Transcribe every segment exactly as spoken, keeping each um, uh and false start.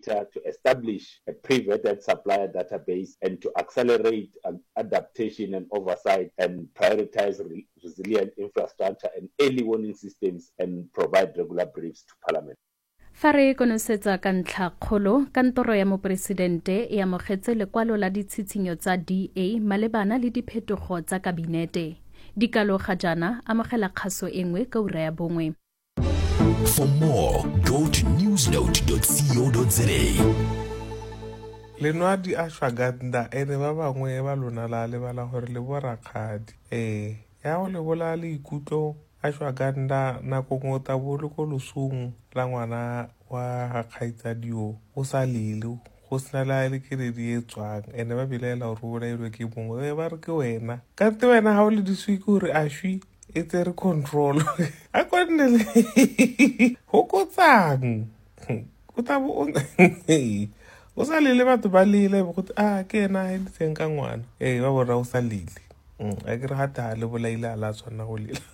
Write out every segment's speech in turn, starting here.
data, to establish a pre-vetted supplier database, and to accelerate um, adaptation and oversight, and prioritize re- resilient infrastructure and early warning systems, and provide regular briefs to Parliament. Fa re konosetsa ka ntlha kgolo, kantoro ya moporesidente e amogetse lekwalo la ditshitshinyo tsa D A malebana le diphetogo tsa kabinete. Dikalo ga jana amogela kgaso engwe ka ura ya bongwe. For more, go to newsnote dot co dot za. Lenwadi ashwaganda ene ba bangwe ba lona la lebala gore le borakgadi eh ya go le bola le ikutlwo ashwaganda nako ngota bolo ko losung la ngwana wa gakgaitsadio o sa lele go sna la le kiredi e tswang ene ba bilela gore o laelwe ke mongwe ba re ke wena ka te wena ha o le diswi ke gore a shwi e tsere control a konne le ho kotsang o tabo o o sa lele batho ba lele go a ke ena e tseng ka ngwana eh ba bona o sa lele a ke re hata le bolaile ala tsona go lela.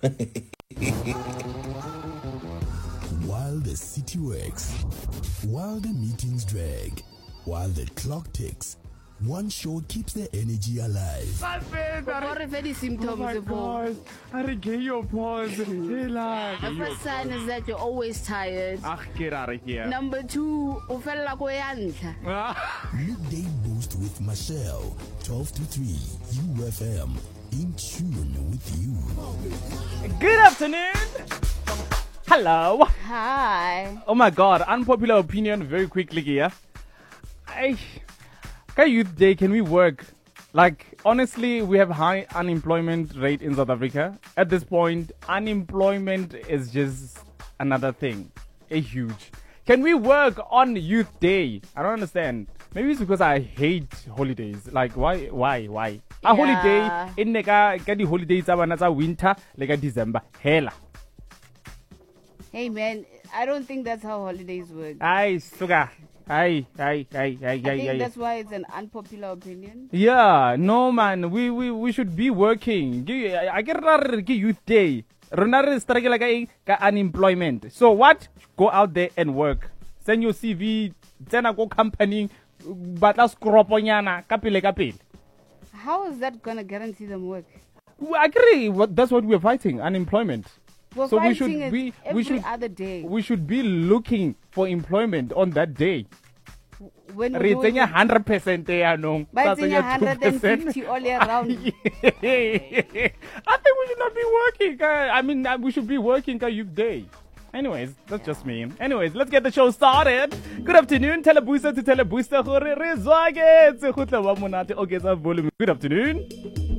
While the city works, while the meetings drag, while the clock ticks, one show keeps the energy alive. What are the symptoms oh my of God. I get your pause. The first sign is that you're always tired. Ach, get out of here. Number two, u fella ko yantla. Midday Boost with Michelle, twelve to three, U F M, in tune with you. Good afternoon. Hello. Hi. Oh my God, unpopular opinion very quickly here. I, okay, Youth Day, can we work? Like, honestly, we have high unemployment rate in South Africa. At this point, unemployment is just another thing. A huge. Can we work on Youth Day? I don't understand. Maybe it's because I hate holidays. Like, why, why, why? A Yeah. holiday, in the holidays, are winter, like a December. Hella. Hey man, I don't think that's how holidays work. Aye, sugar. Aye, aye, aye, aye, I aye, think aye. that's why it's an unpopular opinion. Yeah, no man, we we we should be working. Gi- I get that Youth Day. Rona re struggle like ka unemployment. So what? Go out there and work. Send your C V. Tsena go company. Batla skroponyana ka pele ka pele. How is that gonna guarantee them work? We agree. What that's what we're fighting. Unemployment. We're So we fighting should it be- we every should- other day. We should be looking for employment on that day. When Re we tsenya one hundred percent ya no. But it's one hundred fifty all year round. I think we should not be working. uh, I mean, uh, we should be working a Youth Day. Anyways, that's just me. Anyways, let's get the show started. Good afternoon, Telebooster to Telebooster. Gore re zwagetse. Go tla ba monate. Okay, sa volume. Good afternoon.